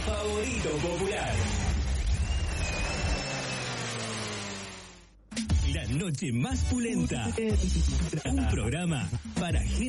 favorito popular. La noche más pulenta. Un programa para gente